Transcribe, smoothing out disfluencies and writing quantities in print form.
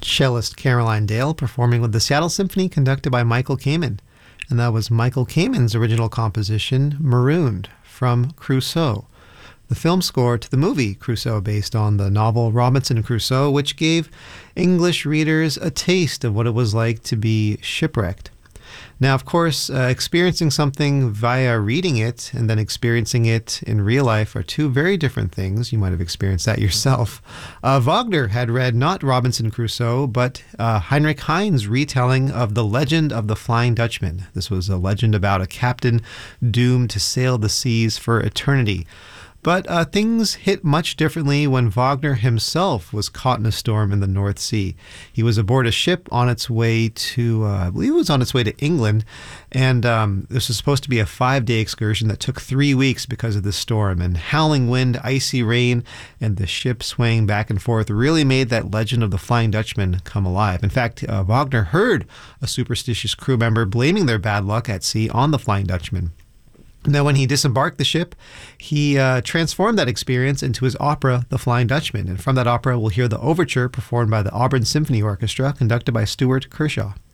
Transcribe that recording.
cellist Caroline Dale performing with the Seattle Symphony conducted by Michael Kamen. And that was Michael Kamen's original composition, Marooned, from Crusoe, the film score to the movie Crusoe, based on the novel Robinson Crusoe, which gave English readers a taste of what it was like to be shipwrecked. Now, of course, experiencing something via reading it and then experiencing it in real life are two very different things. You might have experienced that yourself. Wagner had read not Robinson Crusoe, but Heinrich Heine's retelling of The Legend of the Flying Dutchman. This was a legend about a captain doomed to sail the seas for eternity. But things hit much differently when Wagner himself was caught in a storm in the North Sea. He was aboard a ship on its way to, I believe it was on its way to England, and this was supposed to be a 5-day excursion that took 3 weeks because of the storm. And howling wind, icy rain, and the ship swaying back and forth really made that legend of the Flying Dutchman come alive. In fact, Wagner heard a superstitious crew member blaming their bad luck at sea on the Flying Dutchman. Now, when he disembarked the ship, he transformed that experience into his opera, The Flying Dutchman. And from that opera, we'll hear the overture performed by the Auburn Symphony Orchestra, conducted by Stuart Kershaw.